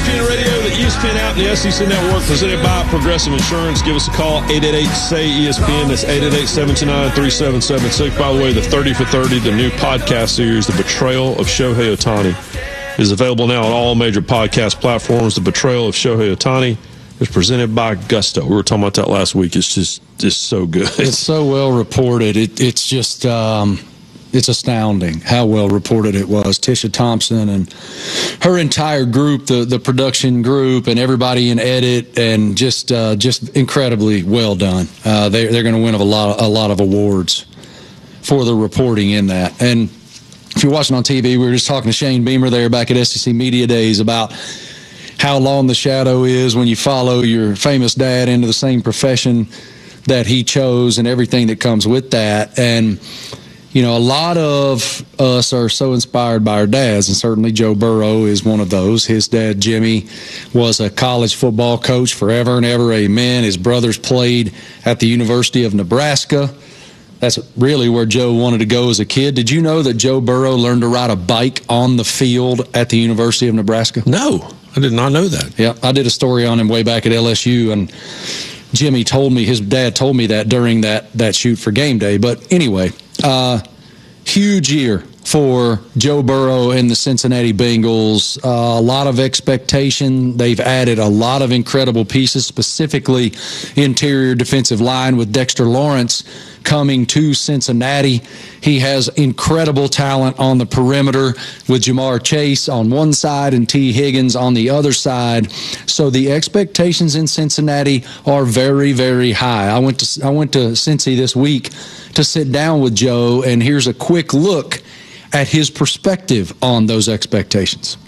ESPN Radio, the ESPN app, and the SEC Network, presented by Progressive Insurance. Give us a call, 888-SAY-ESPN. That's 888-729-3776. By the way, the 30 for 30, the new podcast series, The Betrayal of Shohei Ohtani, is available now on all major podcast platforms. The Betrayal of Shohei Ohtani is presented by Gusto. We were talking about that last week. It's just so good. It's so well reported. It's just it's astounding how well reported it was. Tisha Thompson and her entire group, the production group, and everybody in edit, and just incredibly well done. They're going to win a lot of awards for the reporting in that. And if you're watching on TV, we were just talking to Shane Beamer there back at SEC Media Days about how long the shadow is when you follow your famous dad into the same profession that he chose and everything that comes with that. And, you know, a lot of us are so inspired by our dads, and certainly Joe Burrow is one of those. His dad, Jimmy, was a college football coach forever and ever, amen. His brothers played at the University of Nebraska. That's really where Joe wanted to go as a kid. Did you know that Joe Burrow learned to ride a bike on the field at the University of Nebraska? No. I did not know that. Yeah, I did a story on him way back at LSU, and Jimmy told me, his dad told me that during that shoot for game day. But anyway, huge year for Joe Burrow and the Cincinnati Bengals. A lot of expectation. They've added a lot of incredible pieces, specifically interior defensive line with Dexter Lawrence coming to Cincinnati. He has incredible talent on the perimeter with Jamar Chase on one side and T. Higgins on the other side. So the expectations in Cincinnati are very, very high. I went to Cincy this week to sit down with Joe, and here's a quick look at his perspective on those expectations.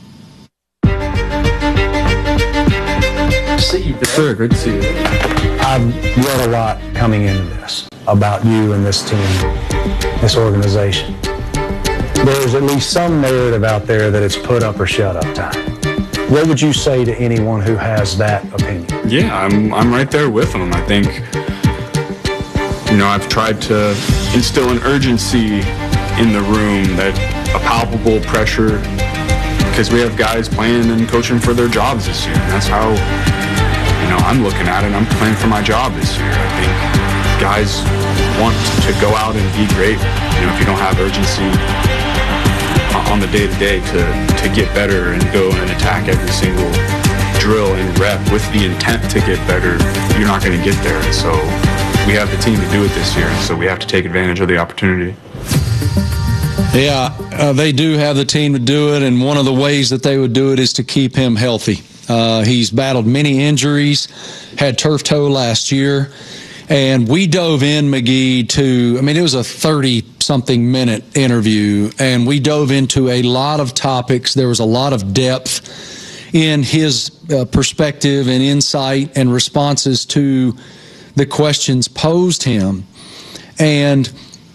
See you. Sure, good to see you. I've read a lot coming into this about you and this team, this organization. There's at least some narrative out there that it's put up or shut up time. What would you say to anyone who has that opinion? Yeah, I'm right there with them. I think, you know, I've tried to instill an urgency in the room, that a palpable pressure, because we have guys playing and coaching for their jobs this year. And that's how, you know, I'm looking at it. I'm playing for my job this year. I think guys want to go out and be great. You know, if you don't have urgency on the day-to-day to get better and go and attack every single drill and rep with the intent to get better, you're not going to get there. And so we have the team to do it this year, and so we have to take advantage of the opportunity. Yeah, they do have the team to do it, and one of the ways that they would do it is to keep him healthy. He's battled many injuries, had turf toe last year, and we dove in, McGee, it was a 30-something minute interview, and we dove into a lot of topics. There was a lot of depth in his perspective and insight and responses to the questions posed him. And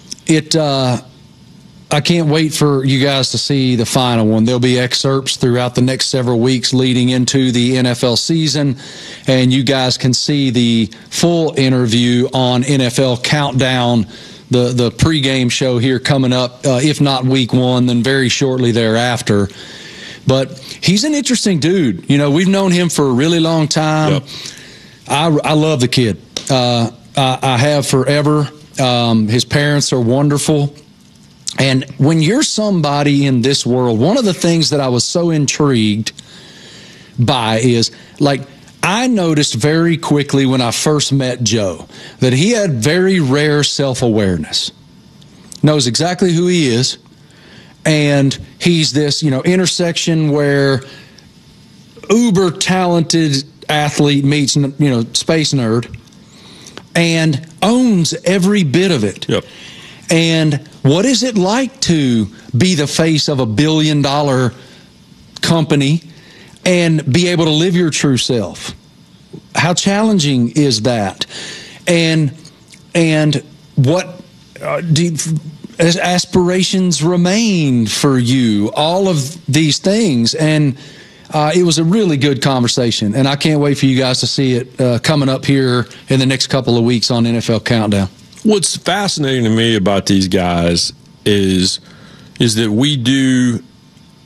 I can't wait for you guys to see the final one. There'll be excerpts throughout the next several weeks leading into the NFL season, and you guys can see the full interview on NFL Countdown, the pregame show here coming up, if not week one, then very shortly thereafter. But he's an interesting dude. You know, we've known him for a really long time. Yep. I love the kid. I have forever. His parents are wonderful. And when you're somebody in this world, one of the things that I was so intrigued by is, like, I noticed very quickly when I first met Joe that he had very rare self-awareness, knows exactly who he is, and he's this, intersection where uber talented athlete meets, space nerd, and owns every bit of it. Yep. And what is it like to be the face of $1 billion company and be able to live your true self? How challenging is that? And what aspirations remain for you? All of these things. And it was a really good conversation, and I can't wait for you guys to see it coming up here in the next couple of weeks on NFL Countdown. What's fascinating to me about these guys is that we do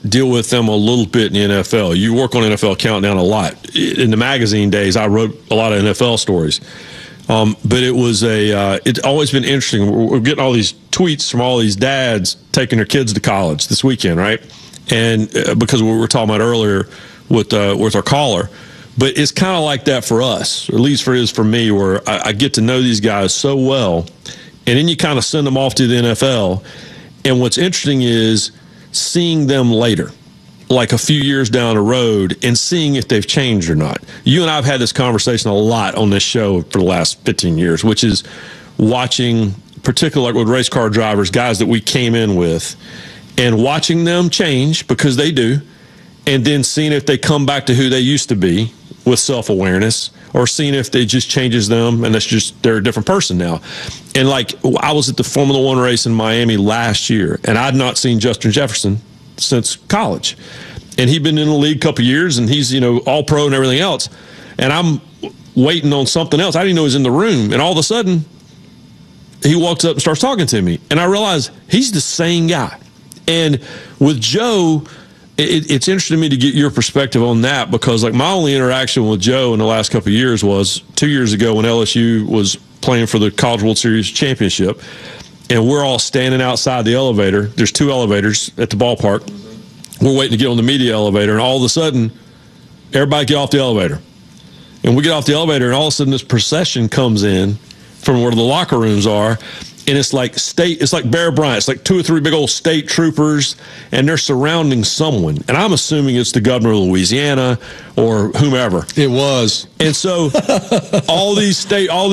deal with them a little bit in the NFL. You work on NFL Countdown a lot. In the magazine days, I wrote a lot of NFL stories. But it was it's always been interesting. We're getting all these tweets from all these dads taking their kids to college this weekend, right? And because we were talking about earlier with our caller. But it's kind of like that for us, or at least for me, where I get to know these guys so well, and then you kind of send them off to the NFL. And what's interesting is seeing them later, like a few years down the road, and seeing if they've changed or not. You and I have had this conversation a lot on this show for the last 15 years, which is watching, particularly like with race car drivers, guys that we came in with, and watching them change, because they do, and then seeing if they come back to who they used to be with self-awareness, or seeing if they just changes them and they're a different person now. And like, I was at the Formula One race in Miami last year, and I'd not seen Justin Jefferson since college. And he'd been in the league a couple of years, and he's, all pro and everything else. And I'm waiting on something else. I didn't know he was in the room. And all of a sudden, he walks up and starts talking to me. And I realize he's the same guy. And with Joe, it's interesting to me to get your perspective on that, because like my only interaction with Joe in the last couple of years was 2 years ago when LSU was playing for the College World Series championship, and we're all standing outside the elevator. There's 2 elevators at the ballpark. We're waiting to get on the media elevator, and all of a sudden, everybody get off the elevator. And we get off the elevator, and all of a sudden this procession comes in from where the locker rooms are. And it's like Bear Bryant. It's like 2 or 3 big old state troopers, and they're surrounding someone. And I'm assuming it's the governor of Louisiana or whomever. It was. And so all these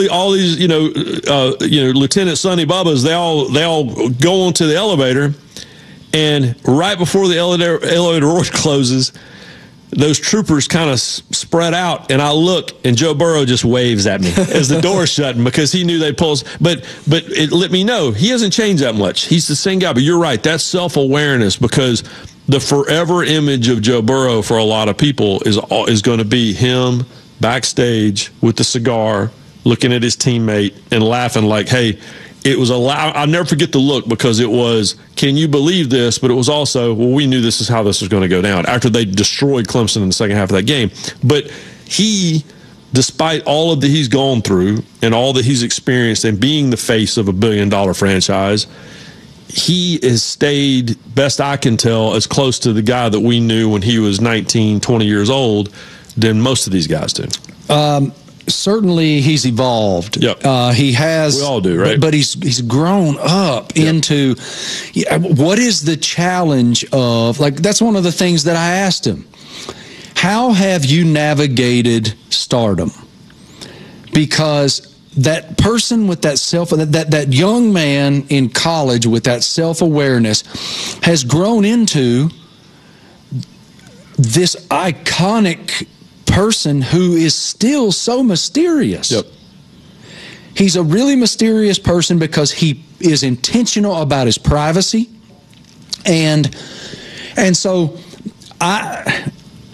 Lieutenant Sonny Bubbas, they all go onto the elevator, and right before the elevator door closes, those troopers kind of spread out, and I look, and Joe Burrow just waves at me as the door's shutting, because he knew they'd pull us. But it let me know he hasn't changed that much. He's the same guy. But you're right. That's self-awareness, because the forever image of Joe Burrow for a lot of people is going to be him backstage with the cigar, looking at his teammate and laughing like, hey, it was I'll never forget the look, because it was, can you believe this? But it was also, well, we knew this is how this was going to go down after they destroyed Clemson in the second half of that game. But he, despite all of that he's gone through and all that he's experienced, and being the face of $1 billion franchise, he has stayed, best I can tell, as close to the guy that we knew when he was 19, 20 years old than most of these guys do. Certainly, he's evolved. Yep. He has. We all do, right? But he's grown up into. What is the challenge of? Like, that's one of the things that I asked him. How have you navigated stardom? Because that person with that young man in college with that self-awareness has grown into this iconic person who is still so mysterious. Yep. He's a really mysterious person because he is intentional about his privacy. And so I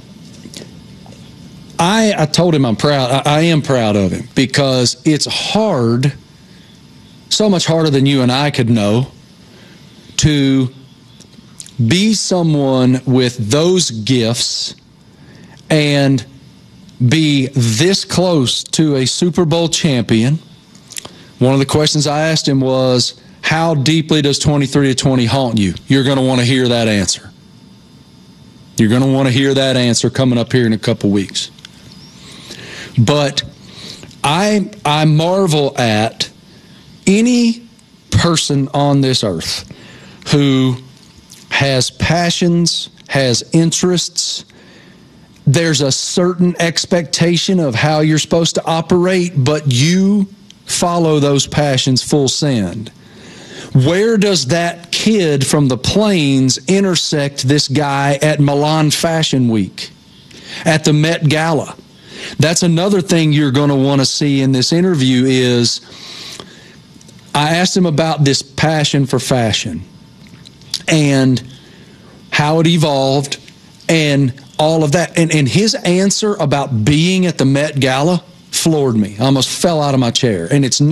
told him I'm proud. I am proud of him, because it's hard, so much harder than you and I could know, to be someone with those gifts and be this close to a Super Bowl champion. One of the questions I asked him was, how deeply does 23-20 haunt you? You're going to want to hear that answer. You're going to want to hear that answer coming up here in a couple weeks. But I marvel at any person on this earth who has passions, has interests. There's a certain expectation of how you're supposed to operate, but you follow those passions full send. Where does that kid from the Plains intersect this guy at Milan Fashion Week, at the Met Gala? That's another thing you're going to want to see in this interview. Is I asked him about this passion for fashion and how it evolved and all of that. And his answer about being at the Met Gala floored me. I almost fell out of my chair. And it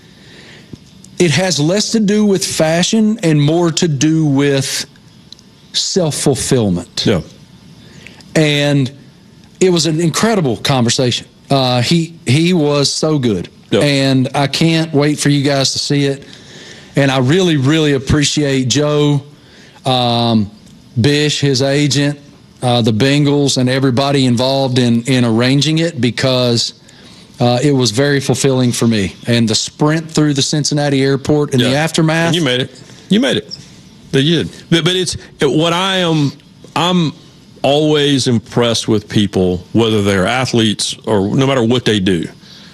has less to do with fashion and more to do with self-fulfillment. Yeah. And it was an incredible conversation. He was so good. Yep. And I can't wait for you guys to see it. And I really, really appreciate Joe, Bish, his agent, the Bengals, and everybody involved in arranging it, because it was very fulfilling for me. And the sprint through the Cincinnati airport in the aftermath. And you made it. You made it. You did. But I'm always impressed with people, whether they're athletes or no matter what they do.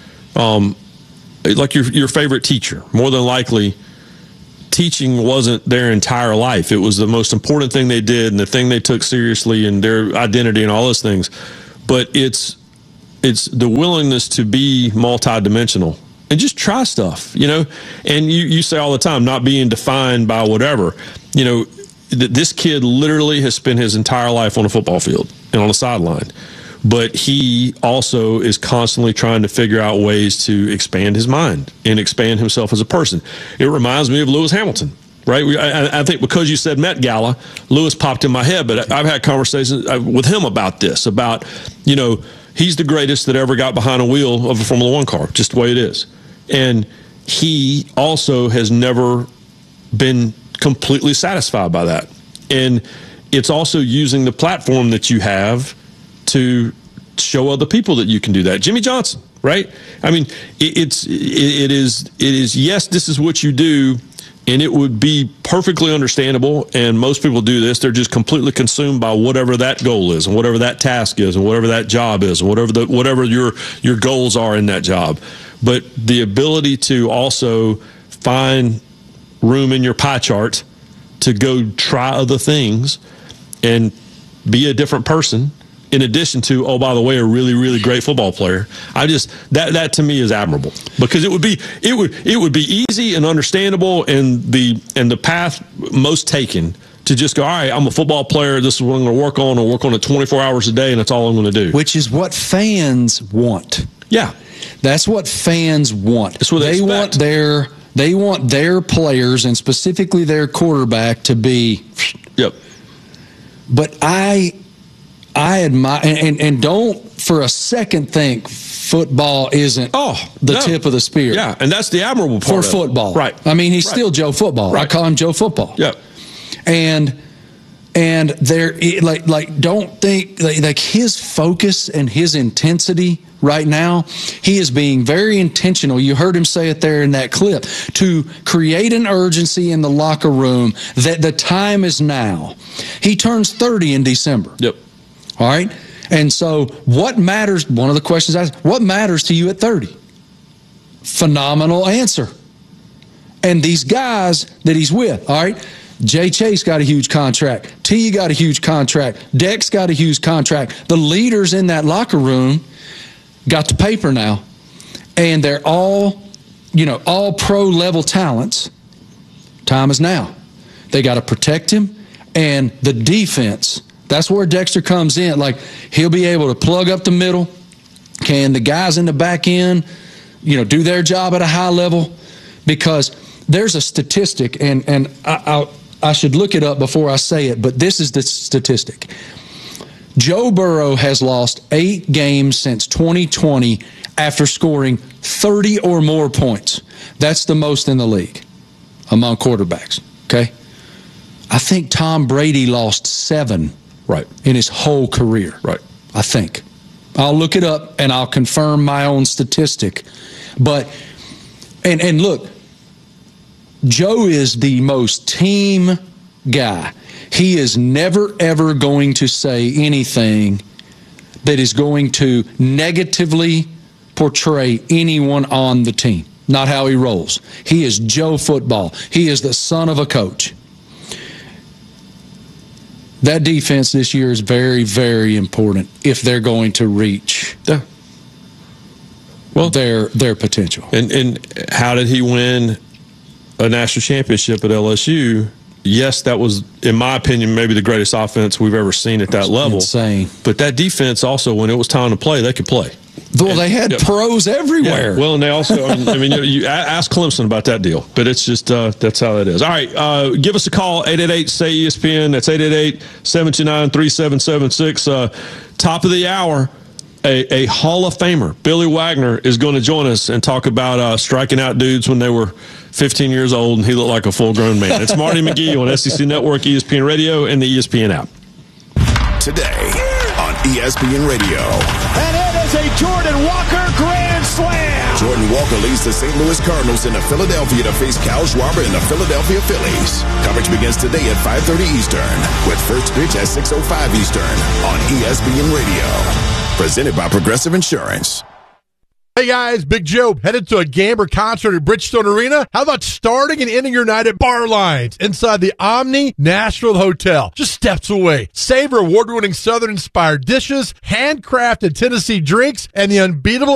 Like your favorite teacher, more than likely, teaching wasn't their entire life. It was the most important thing they did and the thing they took seriously and their identity and all those things. But it's the willingness to be multidimensional and just try stuff, And you say all the time, not being defined by whatever. This kid literally has spent his entire life on a football field and on a sideline. But he also is constantly trying to figure out ways to expand his mind and expand himself as a person. It reminds me of Lewis Hamilton, right? I think because you said Met Gala, Lewis popped in my head, but I've had conversations with him about this, about, he's the greatest that ever got behind a wheel of a Formula One car, just the way it is. And he also has never been completely satisfied by that. And it's also using the platform that you have to show other people that you can do that. Jimmy Johnson, right? I mean, it is, yes, this is what you do, and it would be perfectly understandable, and most people do this. They're just completely consumed by whatever that goal is and whatever that task is and whatever that job is and whatever your goals are in that job. But the ability to also find room in your pie chart to go try other things and be a different person, in addition to, oh, by the way, a really, really great football player. That to me is admirable, because it would be easy and understandable, and the path most taken to just go, all right, I'm a football player. This is what I'm going to work on. I'll work on it 24 hours a day, and that's all I'm going to do. Which is what fans want. Yeah, that's what fans want. That's what they want. They want their players, and specifically their quarterback, to be. Yep. But I admire, and don't for a second think football isn't the tip of the spear. Yeah, and that's the admirable part for football. Right. I mean, he's still Joe Football. Right. I call him Joe Football. Yep. And there, don't think like his focus and his intensity right now. He is being very intentional. You heard him say it there in that clip, to create an urgency in the locker room that the time is now. He turns 30 in December. Yep. All right. And so what matters? One of the questions I asked, what matters to you at 30? Phenomenal answer. And these guys that he's with, all right, Jay Chase got a huge contract. T got a huge contract. Dex got a huge contract. The leaders in that locker room got the paper now. And they're all pro level talents. Time is now. They got to protect him. And the defense, that's where Dexter comes in. Like, he'll be able to plug up the middle. Can the guys in the back end, do their job at a high level? Because there's a statistic, and I should look it up before I say it, but this is the statistic. Joe Burrow has lost 8 games since 2020 after scoring 30 or more points. That's the most in the league among quarterbacks, okay? I think Tom Brady lost 7 in his whole career. Right. I think. I'll look it up and I'll confirm my own statistic. But, and look, Joe is the most team guy. He is never, ever going to say anything that is going to negatively portray anyone on the team. Not how he rolls. He is Joe Football. He is the son of a coach. That defense this year is very, very important if they're going to reach their potential. And how did he win a national championship at LSU? Yes, that was, in my opinion, maybe the greatest offense we've ever seen at that level. Insane. But that defense also, when it was time to play, they could play. Well, they had pros everywhere. Yeah. Well, and they also, I mean, you ask Clemson about that deal, but it's just, that's how that is. All right. Give us a call, 888-SAY-ESPN. That's 888-729-3776. Top of the hour, a Hall of Famer, Billy Wagner, is going to join us and talk about striking out dudes when they were 15 years old and he looked like a full-grown man. It's Marty McGee on SEC Network, ESPN Radio, and the ESPN app. Today on ESPN Radio. And it is a Jordan Walker grand slam. Jordan Walker leads the St. Louis Cardinals into Philadelphia to face Kyle Schwarber and the Philadelphia Phillies. Coverage begins today at 5:30 Eastern, with first pitch at 6:05 Eastern on ESPN Radio. Presented by Progressive Insurance. Hey guys, Big Joe, headed to a Gamber concert at Bridgestone Arena? How about starting and ending your night at Bar Lines inside the Omni Nashville Hotel, just steps away? Savor award-winning Southern-inspired dishes, handcrafted Tennessee drinks, and the unbeatable